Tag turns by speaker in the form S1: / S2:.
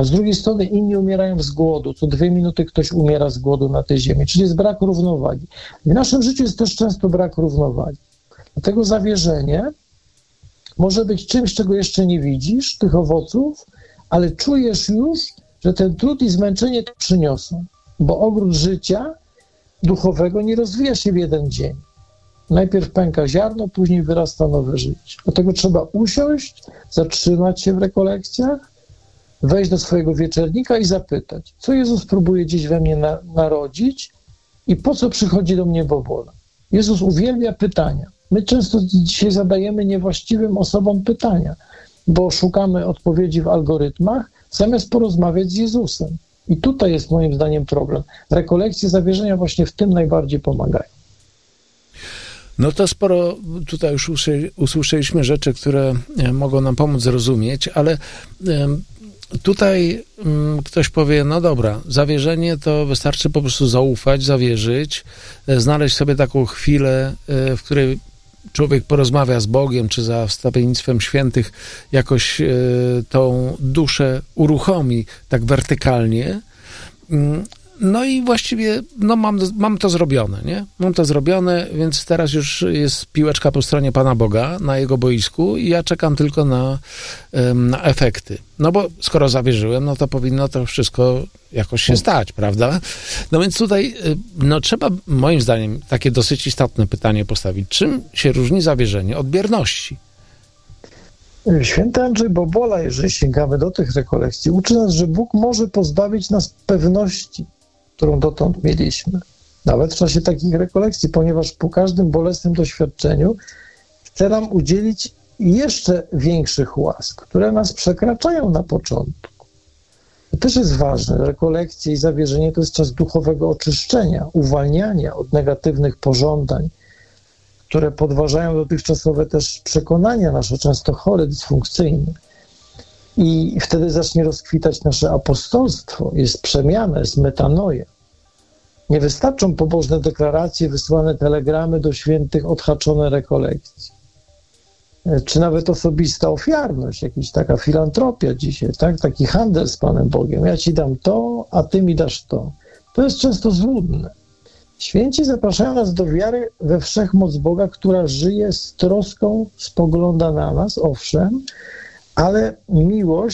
S1: a z drugiej strony inni umierają z głodu. Co 2 minuty ktoś umiera z głodu na tej ziemi, czyli jest brak równowagi. W naszym życiu jest też często brak równowagi. Dlatego zawierzenie może być czymś, czego jeszcze nie widzisz, tych owoców, ale czujesz już, że ten trud i zmęczenie to przyniosą, bo ogród życia duchowego nie rozwija się w jeden dzień. Najpierw pęka ziarno, później wyrasta nowe życie. Dlatego trzeba usiąść, zatrzymać się w rekolekcjach, wejść do swojego wieczernika i zapytać, co Jezus próbuje dziś we mnie narodzić i po co przychodzi do mnie bobola. Jezus uwielbia pytania. My często dzisiaj zadajemy niewłaściwym osobom pytania, bo szukamy odpowiedzi w algorytmach, zamiast porozmawiać z Jezusem. I tutaj jest moim zdaniem problem. Rekolekcje zawierzenia właśnie w tym najbardziej pomagają.
S2: No to sporo tutaj już usłyszeliśmy rzeczy, które mogą nam pomóc zrozumieć, ale tutaj ktoś powie, no dobra, zawierzenie to wystarczy po prostu zaufać, zawierzyć, znaleźć sobie taką chwilę, w której człowiek porozmawia z Bogiem, czy za wstawiennictwem świętych jakoś tą duszę uruchomi tak wertykalnie. No i właściwie mam to zrobione, nie? Mam to zrobione, więc teraz już jest piłeczka po stronie Pana Boga na jego boisku i ja czekam tylko na efekty. No bo skoro zawierzyłem, no to powinno to wszystko jakoś się stać, prawda? No więc tutaj trzeba moim zdaniem takie dosyć istotne pytanie postawić. Czym się różni zawierzenie od bierności?
S1: Święty Andrzej Bobola, jeżeli sięgamy do tych rekolekcji, uczy nas, że Bóg może pozbawić nas pewności, którą dotąd mieliśmy. Nawet w czasie takich rekolekcji, ponieważ po każdym bolesnym doświadczeniu chce nam udzielić jeszcze większych łask, które nas przekraczają na początku. To też jest ważne. Rekolekcje i zawierzenie to jest czas duchowego oczyszczenia, uwalniania od negatywnych pożądań, które podważają dotychczasowe też przekonania nasze, często chore, dysfunkcyjne. I wtedy zacznie rozkwitać nasze apostolstwo, jest przemiana, jest metanoja. Nie wystarczą pobożne deklaracje, wysłane telegramy do świętych, odhaczone rekolekcje. Czy nawet osobista ofiarność, jakaś taka filantropia dzisiaj, tak? Taki handel z Panem Bogiem. Ja ci dam to, a ty mi dasz to. To jest często złudne. Święci zapraszają nas do wiary we wszechmoc Boga, która żyje z troską, spogląda na nas, owszem, ale miłość